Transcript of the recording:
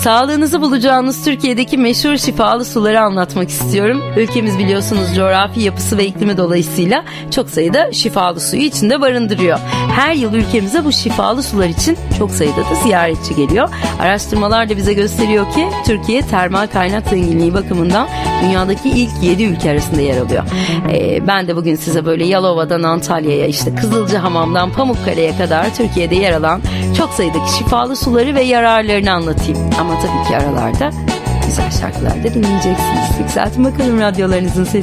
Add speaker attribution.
Speaker 1: Sağlığınızı bulacağınız Türkiye'deki meşhur şifalı suları anlatmak istiyorum. Ülkemiz biliyorsunuz coğrafi yapısı ve iklimi dolayısıyla çok sayıda şifalı suyu içinde barındırıyor. Her yıl ülkemize bu şifalı sular için çok sayıda da ziyaretçi geliyor. Araştırmalar da bize gösteriyor ki Türkiye termal kaynak zenginliği bakımından dünyadaki ilk 7 ülke arasında yer alıyor. Ben de bugün size böyle Yalova'dan Antalya'ya, işte Kızılcahamam'dan Pamukkale'ye kadar Türkiye'de yer alan çok sayıdaki şifalı suları ve yararlarını anlatayım. Ama tabii ki aralarda güzel şarkılar da dinleyeceksiniz. Yükseltin bakalım radyolarınızın sesini.